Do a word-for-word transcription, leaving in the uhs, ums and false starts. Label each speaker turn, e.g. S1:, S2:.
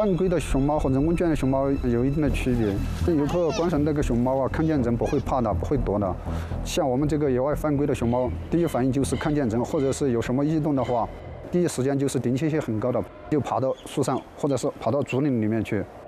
S1: 犯规的熊猫和人工圈的熊猫有一定的区别。游客观赏那个熊猫啊，看见人不会怕的，不会躲的。像我们这个野外犯规的熊猫，第一反应就是看见人或者是有什么异动的话，第一时间就是警惕性很高的，就爬到树上或者是爬到竹林里面去。